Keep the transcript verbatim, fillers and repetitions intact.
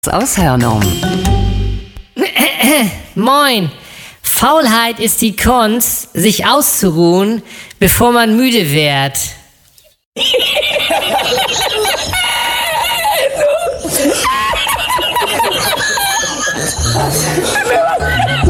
Aus Hörnum. Moin! Faulheit ist die Kunst, sich auszuruhen, bevor man müde wird.